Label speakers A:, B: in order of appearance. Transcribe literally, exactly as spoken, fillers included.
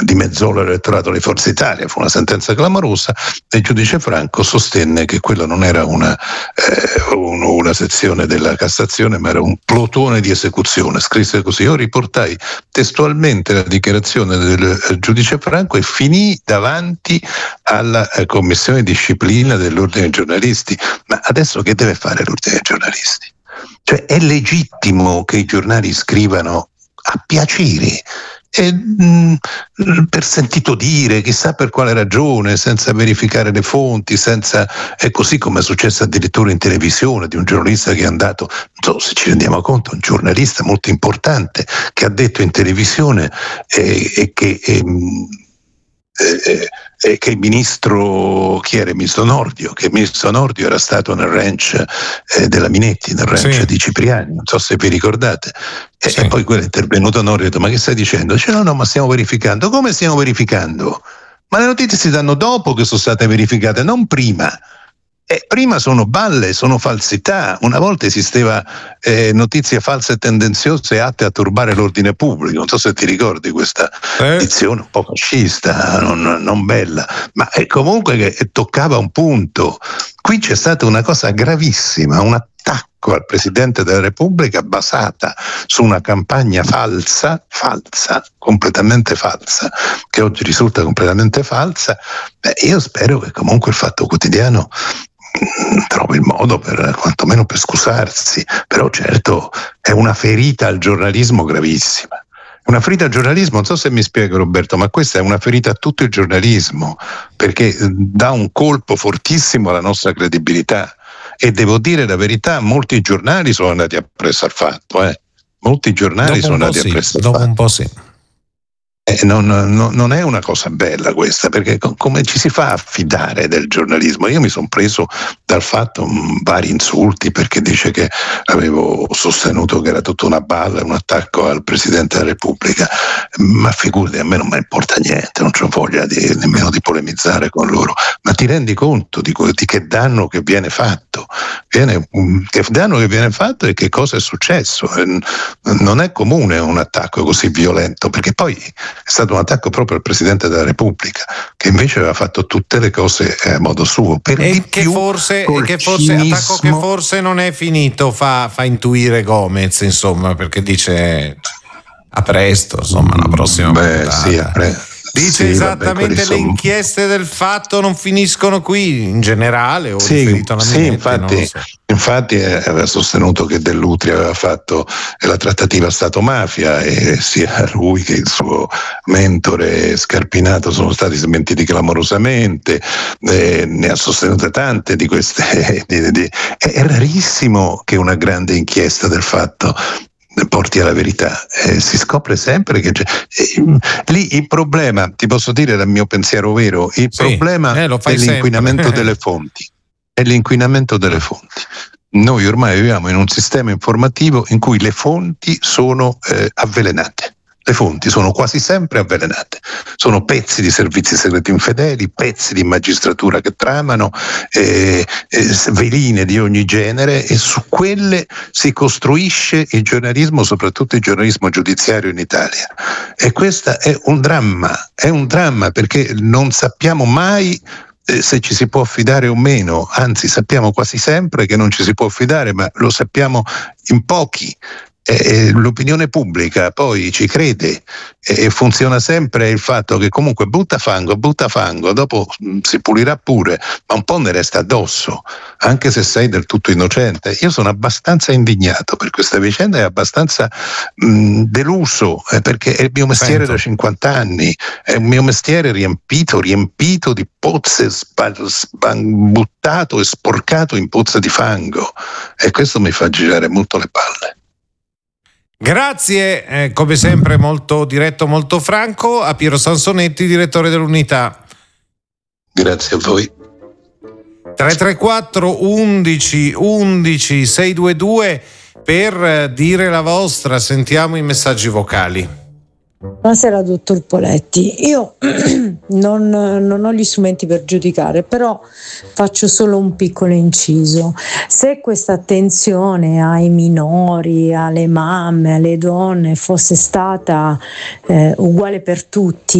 A: dimezzò l'elettorato di Forza Italia, fu una sentenza clamorosa, e il giudice Franco sostenne che quella non era una, eh, un, una sezione della Cassazione, ma era un plotone di esecuzione, scrisse così. Io riportai testualmente la dichiarazione del giudice Franco e finì davanti alla eh, commissione di disciplina dell'ordine dei giornalisti. Ma adesso che deve fare l'ordine dei giornalisti? Cioè, è legittimo che i giornali scrivano a piacere, e, mh, per sentito dire, chissà per quale ragione, senza verificare le fonti, senza, è così come è successo addirittura in televisione di un giornalista che è andato, non so se ci rendiamo conto, un giornalista molto importante che ha detto in televisione eh, e che eh, eh, eh, che il ministro, chi era il ministro Nordio, che il ministro Nordio era stato nel ranch eh, della Minetti, nel ranch sì. di Cipriani, non so se vi ricordate. E, sì. e poi quello è intervenuto Nordio e ha detto: ma che stai dicendo? Dice: no no, ma stiamo verificando. Come stiamo verificando? Ma le notizie si danno dopo che sono state verificate, non prima. Eh, prima sono balle, sono falsità. Una volta esisteva eh, notizie false e tendenziose atte a turbare l'ordine pubblico. Non so se ti ricordi questa eh. dizione un po' fascista, non, non bella, ma eh, comunque che eh, toccava un punto. Qui c'è stata una cosa gravissima, un attacco al Presidente della Repubblica basata su una campagna falsa, falsa, completamente falsa, che oggi risulta completamente falsa. Beh, io spero che comunque il Fatto Quotidiano trovi il modo per quantomeno per scusarsi, però certo è una ferita al giornalismo gravissima. Una ferita al giornalismo, non so se mi spiego Roberto, ma questa è una ferita a tutto il giornalismo, perché dà un colpo fortissimo alla nostra credibilità. E devo dire la verità, molti giornali sono andati appresso al fatto, eh. molti giornali
B: dopo
A: sono andati
B: sì,
A: appresso al
B: dopo
A: fatto.
B: un po' sì.
A: Eh, non, non, non è una cosa bella questa, perché come ci si fa a fidare del giornalismo? Io mi sono preso dal fatto mh, vari insulti, perché dice che avevo sostenuto che era tutta una balla, un attacco al Presidente della Repubblica, ma figurati, a me non mi importa niente, non c'ho voglia di, nemmeno di polemizzare con loro, ma ti rendi conto di, di che danno che viene fatto? Viene, che danno che viene fatto e che cosa è successo? Non è comune un attacco così violento, perché poi è stato un attacco proprio al Presidente della Repubblica, che invece aveva fatto tutte le cose a modo suo. Per
B: e
A: di
B: che
A: più
B: forse,
A: col
B: che forse
A: cinismo...
B: attacco che forse non è finito, fa, fa intuire Gomez, insomma, perché dice a presto, insomma, la prossima
A: Beh,
B: puntata.
A: sì, a pre-
B: Dice
A: sì,
B: esattamente
A: vabbè,
B: le
A: sono...
B: inchieste del Fatto non finiscono qui, in generale, o
A: sì,
B: riferito alla
A: sì,
B: Minetti,
A: infatti,
B: non lo so.
A: infatti eh, aveva sostenuto che Dell'Utri aveva fatto la trattativa Stato-mafia, e sia lui che il suo mentore Scarpinato sono stati smentiti clamorosamente, eh, ne ha sostenute tante di queste. Di, di, è rarissimo che una grande inchiesta del Fatto porti alla verità, eh, si scopre sempre che c'è. Eh, lì il problema, ti posso dire dal mio pensiero vero, il
B: Sì,
A: problema
B: eh, lo fai
A: è l'inquinamento
B: sempre.
A: delle fonti, è l'inquinamento delle fonti. Noi ormai viviamo in un sistema informativo in cui le fonti sono eh, avvelenate. Le fonti sono quasi sempre avvelenate, sono pezzi di servizi segreti infedeli, pezzi di magistratura che tramano, eh, eh, veline di ogni genere, e su quelle si costruisce il giornalismo, soprattutto il giornalismo giudiziario in Italia. E questo è un dramma, è un dramma perché non sappiamo mai eh, se ci si può fidare o meno, anzi sappiamo quasi sempre che non ci si può fidare, ma lo sappiamo in pochi. Eh, l'opinione pubblica poi ci crede, e eh, funziona sempre il fatto che comunque butta fango, butta fango, dopo mh, si pulirà pure, ma un po' ne resta addosso, anche se sei del tutto innocente. Io sono abbastanza indignato per questa vicenda e abbastanza mh, deluso, eh, perché è il mio mestiere Sento. da cinquanta anni, è un mio mestiere riempito, riempito di pozze, spa, spa, buttato e sporcato in pozze di fango, e questo mi fa girare molto le palle.
B: Grazie, eh, come sempre molto diretto, molto franco, a Piero Sansonetti, direttore dell'Unità.
A: Grazie a voi.
B: tre tre quattro undici undici seicentoventidue per dire la vostra, sentiamo i messaggi vocali.
C: Buonasera dottor Poletti, io non, non ho gli strumenti per giudicare, però faccio solo un piccolo inciso. Se questa attenzione ai minori, alle mamme, alle donne fosse stata eh, uguale per tutti,